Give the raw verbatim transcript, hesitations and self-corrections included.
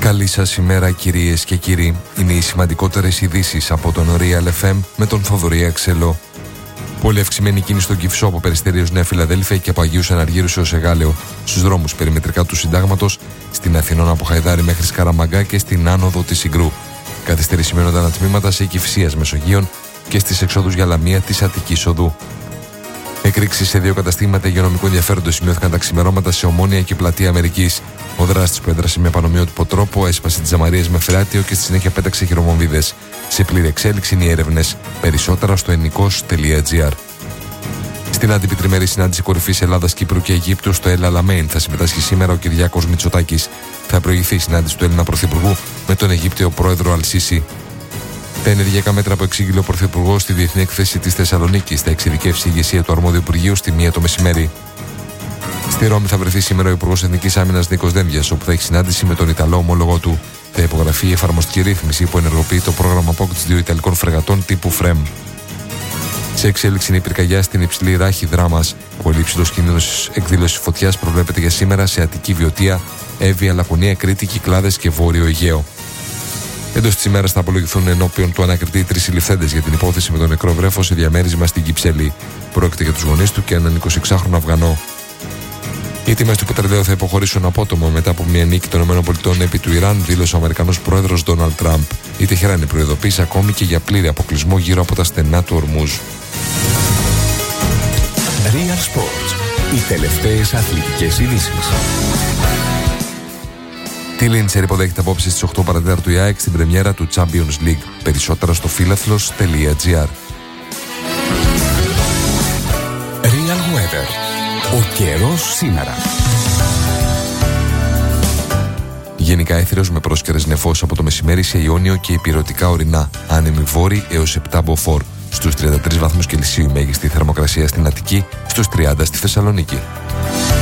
Καλή σας ημέρα κυρίες και κύριοι. Είναι οι σημαντικότερες ειδήσεις από τον Real εφ εμ με τον Θοδωρή Αξελό. Πολύ αυξημένη κίνηση στον Κυφσό από Περιστερίως Νέα Φιλαδέλφια και από Αγίους Αναργύρους έως Εγάλεο, στους δρόμους περιμετρικά του Συντάγματος, στην Αθηνών από Χαϊδάρη μέχρι Σκαραμαγκά και στην άνοδο της Συγκρού. Καθυστερησιμένοντα ανατμήματα σε Κυφσίας Μεσογείων και στις εξόδους για Λαμία της Αττικής Οδού. Εκρήξεις σε δύο καταστήματα υγειονομικού ενδιαφέροντος σημειώθηκαν τα ξημερώματα σε Ομόνια και Πλατεία Αμερικής. Ο δράστης που έδρασε με πανομοιότυπο τρόπο έσπασε τις ζαμαρίες με φρεάτιο και στη συνέχεια πέταξε χειροβομβίδες. Σε πλήρη εξέλιξη είναι οι έρευνες. Περισσότερα στο ενικός τελεία τζι άρ. Στην άτυπη τριμερή συνάντηση κορυφής Ελλάδας, Κύπρου και Αιγύπτου στο El Alamein θα συμμετάσχει σήμερα ο Κυριάκος Μητσοτάκης. Θα προηγηθεί η συνάντηση του Έλληνα Πρωθυπουργού με τον Αιγύπτιο πρόεδρο Αλ-Σίσι. Τα ενεργειακά μέτρα που εξήγηλε ο Πρωθυπουργός στη Διεθνή Έκθεση της Θεσσαλονίκης θα εξειδικεύσει η ηγεσία του αρμόδιου Υπουργείου στη μία το μεσημέρι. Στη Ρώμη θα βρεθεί σήμερα ο Υπουργός Εθνικής Άμυνας Νίκος Δένδιας, όπου θα έχει συνάντηση με τον Ιταλό ομόλογό του. Θα υπογραφεί η εφαρμοστική ρύθμιση που ενεργοποιεί το πρόγραμμα απόκτησης δύο Ιταλικών φρεγατών τύπου φρεμ. Σε εξέλιξη είναι η πυρκαγιά στην υψηλή ράχη Δράμας. Πολύ υψηλός κίνδυνος εκδήλωσης φωτιάς προβλέπεται για σήμερα σε Αττική Βιωτία, Εύβοια, Λακωνία, Κρήτη, Κυκλάδες και Βόρειο Αιγαίο. Εντός της ημέρας θα απολογηθούν ενώπιον του ανακριτή τρεις συλληφθέντες για την υπόθεση με τον νεκρό βρέφο σε διαμέρισμα στην Κυψέλη. Πρόκειται για τους γονείς του και έναν εικοσιεξάχρονο Αφγανό. Οι τιμές του πετρελαίου θα υποχωρήσουν απότομα μετά από μια νίκη των ΗΠΑ επί του Ιράν, δήλωσε ο Αμερικανός πρόεδρος Ντόναλντ Τραμπ. Η Τεχεράνη προειδοποίησε ακόμη και για πλήρη αποκλεισμό γύρω από τα στενά του Ορμούζ. Real Sports. Οι τελευταίες αθλητικές ειδήσεις. Τη Λίντσερ υποδέχεται απόψε στις οκτώ παρά τέταρτο η ΑΕΚ στην πρεμιέρα του Champions League. Περισσότερα στο φίλαθλος τελεία τζι άρ. Real Weather. Ο καιρός σήμερα. Γενικά έθριος με πρόσκαιρες νεφώσεις από το μεσημέρι σε Ιόνιο και ηπειρωτικά ορεινά. Άνεμη βόρη έως επτά μποφόρ. Στους τριάντα τρεις βαθμούς Κελσίου η μέγιστη θερμοκρασία στην Αττική, στους τριάντα στη Θεσσαλονίκη.